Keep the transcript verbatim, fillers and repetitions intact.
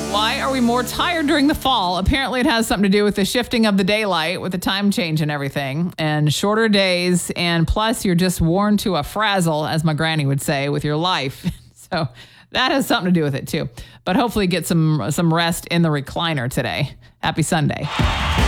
Why are we more tired during the fall? Apparently it has something to do with the shifting of the daylight with the time change and everything and shorter days. And plus you're just worn to a frazzle, as my granny would say, with your life. So that has something to do with it too. But hopefully get some some rest in the recliner today. Happy Sunday.